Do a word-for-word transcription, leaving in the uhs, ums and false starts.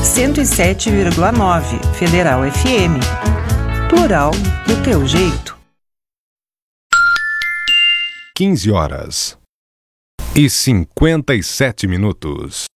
cento e sete vírgula nove Federal F M. Plural do teu jeito. quinze horas e cinquenta e sete minutos.